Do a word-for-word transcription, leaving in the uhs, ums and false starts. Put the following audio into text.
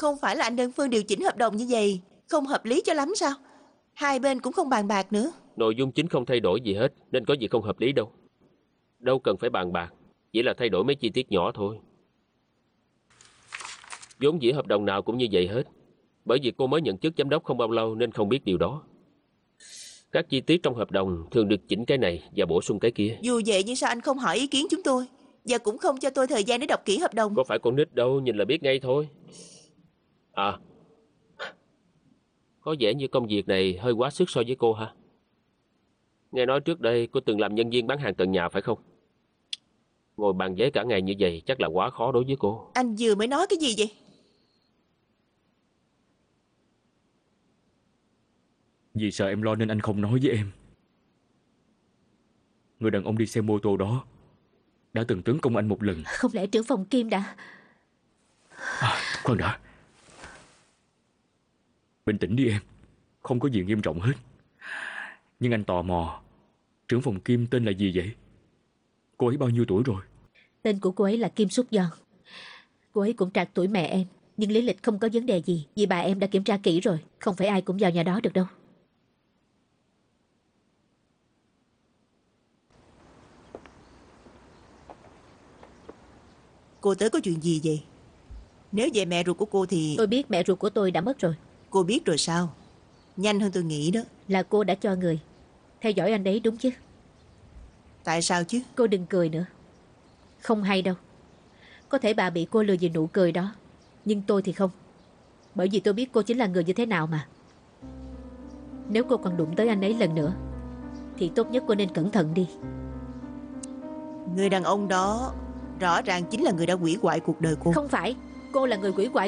Không phải là anh đơn phương điều chỉnh hợp đồng như vậy, không hợp lý cho lắm sao? Hai bên cũng không bàn bạc nữa. Nội dung chính không thay đổi gì hết, nên có gì không hợp lý đâu. Đâu cần phải bàn bạc, chỉ là thay đổi mấy chi tiết nhỏ thôi. Vốn dĩ hợp đồng nào cũng như vậy hết. Bởi vì cô mới nhận chức giám đốc không bao lâu nên không biết điều đó. Các chi tiết trong hợp đồng thường được chỉnh cái này và bổ sung cái kia. Dù vậy nhưng sao anh không hỏi ý kiến chúng tôi, và cũng không cho tôi thời gian để đọc kỹ hợp đồng? Có phải con nít đâu, nhìn là biết ngay thôi. À, có vẻ như công việc này hơi quá sức so với cô ha. Nghe nói trước đây cô từng làm nhân viên bán hàng tận nhà phải không? Ngồi bàn giấy cả ngày như vậy chắc là quá khó đối với cô. Anh vừa mới nói cái gì vậy? Vì sợ em lo nên anh không nói với em. Người đàn ông đi xe mô tô đó đã từng tấn công anh một lần. Không lẽ trưởng phòng Kim đã... À, khoan đã. Bình tĩnh đi em. Không có gì nghiêm trọng hết. Nhưng anh tò mò, trưởng phòng Kim tên là gì vậy? Cô ấy bao nhiêu tuổi rồi? Tên của cô ấy là Kim Súc Giòn. Cô ấy cũng trạc tuổi mẹ em, nhưng lý lịch không có vấn đề gì, vì bà em đã kiểm tra kỹ rồi. Không phải ai cũng vào nhà đó được đâu. Cô tới có chuyện gì vậy? Nếu về mẹ ruột của cô thì... Tôi biết mẹ ruột của tôi đã mất rồi. Cô biết rồi sao? Nhanh hơn tôi nghĩ đó. Là cô đã cho người theo dõi anh ấy đúng chứ? Tại sao chứ? Cô đừng cười nữa. Không hay đâu. Có thể bà bị cô lừa vì nụ cười đó, nhưng tôi thì không. Bởi vì tôi biết cô chính là người như thế nào mà. Nếu cô còn đụng tới anh ấy lần nữa thì tốt nhất cô nên cẩn thận đi. Người đàn ông đó rõ ràng chính là người đã hủy hoại cuộc đời cô. Không phải. Cô là người quỷ quại